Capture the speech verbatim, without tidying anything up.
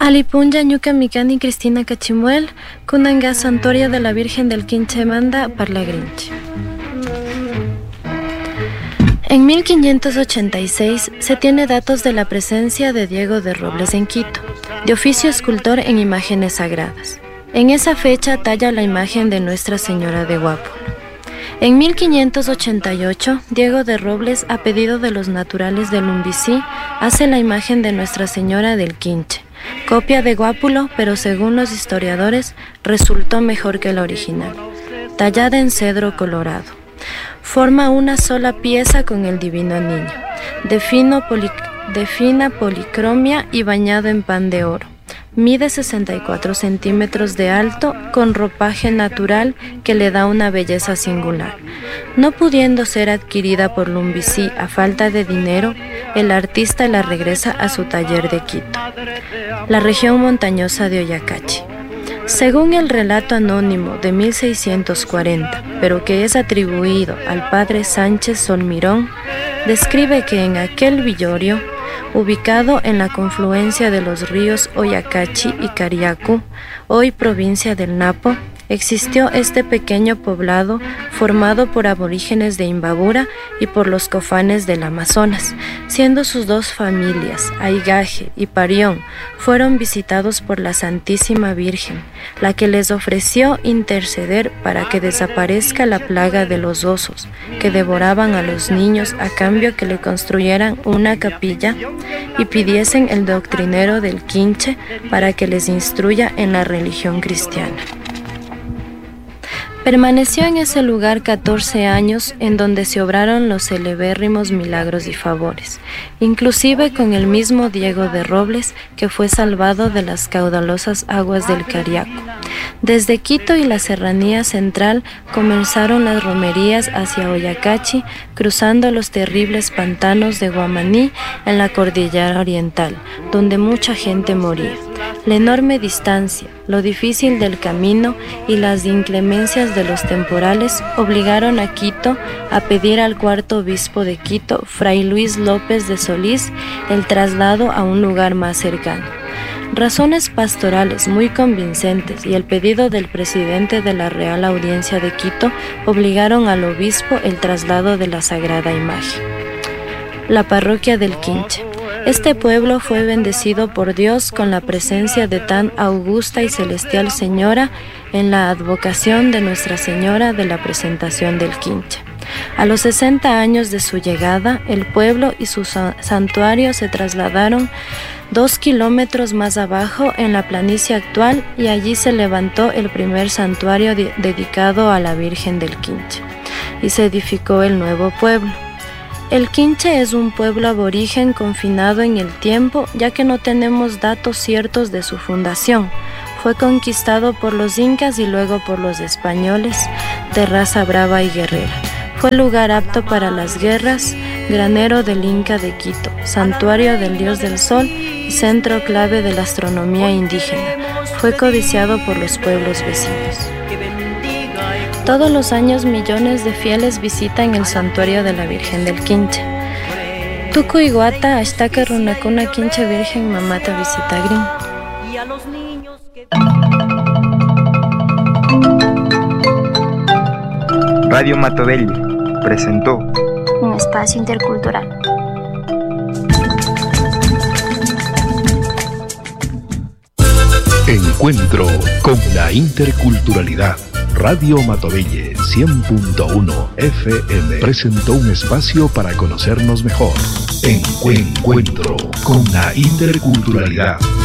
Alipunya ñuka Mikani Cristina Cachimuel, kunanga Santuario de la Virgen del Quinche Manda, Parlagrinchi. En mil quinientos ochenta y seis se tiene datos de la presencia de Diego de Robles en Quito, de oficio escultor en imágenes sagradas. En esa fecha talla la imagen de Nuestra Señora de Guápulo. En mil quinientos ochenta y ocho, Diego de Robles, a pedido de los naturales de Lumbicí, hace la imagen de Nuestra Señora del Quinche, copia de Guápulo, pero según los historiadores, resultó mejor que la original, tallada en cedro colorado. Forma una sola pieza con el Divino Niño, de, fino poli, de fina policromia y bañado en pan de oro. Mide sesenta y cuatro centímetros de alto, con ropaje natural que le da una belleza singular. No pudiendo ser adquirida por Lumbicí a falta de dinero, el artista la regresa a su taller de Quito, la región montañosa de Oyacachi. Según el relato anónimo de mil seiscientos cuarenta, pero que es atribuido al padre Sánchez Solmirón, describe que en aquel villorio, ubicado en la confluencia de los ríos Oyacachi y Cariacu, hoy provincia del Napo, existió este pequeño poblado formado por aborígenes de Imbabura y por los cofanes del Amazonas, siendo sus dos familias, Aigaje y Parión, fueron visitados por la Santísima Virgen, la que les ofreció interceder para que desaparezca la plaga de los osos, que devoraban a los niños a cambio que le construyeran una capilla y pidiesen el doctrinero del Quinche para que les instruya en la religión cristiana. Permaneció en ese lugar catorce años, en donde se obraron los celebérrimos milagros y favores, inclusive con el mismo Diego de Robles, que fue salvado de las caudalosas aguas del Cariaco. Desde Quito y la serranía central comenzaron las romerías hacia Oyacachi, cruzando los terribles pantanos de Guamaní en la cordillera oriental, donde mucha gente moría. La enorme distancia, lo difícil del camino y las inclemencias de los temporales obligaron a Quito a pedir al cuarto obispo de Quito, Fray Luis López de Solís, el traslado a un lugar más cercano. Razones pastorales muy convincentes y el pedido del presidente de la Real Audiencia de Quito obligaron al obispo el traslado de la sagrada imagen. La parroquia del Quinche. Este pueblo fue bendecido por Dios con la presencia de tan augusta y celestial Señora en la advocación de Nuestra Señora de la Presentación del Quinche. A los sesenta años de su llegada, el pueblo y su santuario se trasladaron dos kilómetros más abajo en la planicie actual, y allí se levantó el primer santuario de- dedicado a la Virgen del Quinche, y se edificó el nuevo pueblo. El Quinche es un pueblo aborigen confinado en el tiempo, ya que no tenemos datos ciertos de su fundación. Fue conquistado por los incas y luego por los españoles, de raza brava y guerrera. Fue lugar apto para las guerras, granero del Inca de Quito, santuario del dios del sol y centro clave de la astronomía indígena. Fue codiciado por los pueblos vecinos. Todos los años millones de fieles visitan el santuario de la Virgen del Quinche. Tuku iguata ashtaka runakuna Quinche Virgen mamata visitagrin. Radio Matovelli presentó un espacio intercultural. Encuentro con la interculturalidad. Radio Matovelli cien punto uno F M presentó un espacio para conocernos mejor. Encuentro con la interculturalidad.